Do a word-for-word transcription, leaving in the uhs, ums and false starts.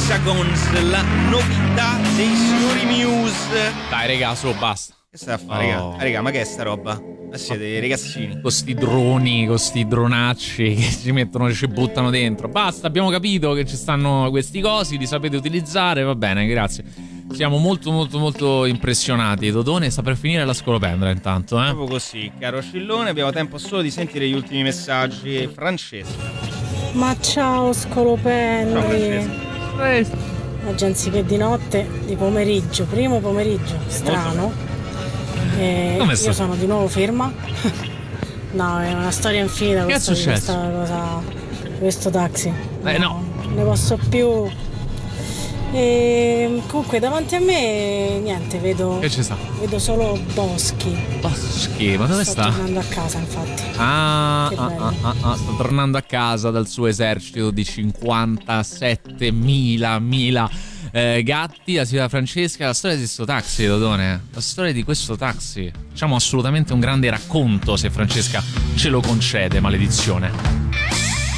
Hexagons, la novità dei signori Muse. Dai raga, su, basta. Che stai a fare, Oh. raga? Raga, ma che è sta roba? Ma siete dei ragazzini. Con sti droni, con sti dronacci che ci mettono e ci buttano dentro. Basta, abbiamo capito che ci stanno questi cosi, li sapete utilizzare, va bene, grazie. Siamo molto molto molto impressionati. Dodone sta per finire la scolopendra intanto, eh? Proprio così, caro Scillone, abbiamo tempo solo di sentire gli ultimi messaggi. Francesca. Ma ciao scolopendri. Ciao Francesca. Oggi anziché di notte, di pomeriggio, primo pomeriggio, strano. E Come io sta? sono di nuovo ferma. No, è una storia infinita Che è questa, successo? questa cosa, questo taxi. Eh, no. Non ne posso più. E comunque davanti a me niente, vedo, Che ci sta? vedo solo boschi. Boschi, ma dove Sto sta? tornando a casa, infatti. Ah, Che ah, bello. ah, ah, ah, sta tornando a casa dal suo esercito di cinquantasettemila mila eh, gatti. La signora Francesca, la storia di questo taxi, Dodone. La storia di questo taxi. Facciamo assolutamente un grande racconto, se Francesca ce lo concede, maledizione.